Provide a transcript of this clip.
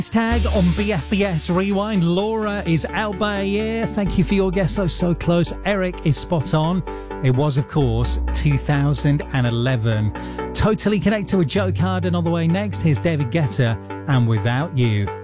Tag on BFBS Rewind. Laura is out by a year. Thank you for your guess, though. So close. Eric is spot on. It was, of course, 2011. Totally Connected with Joe Carden on the way next. Here's David Guetta and Without You.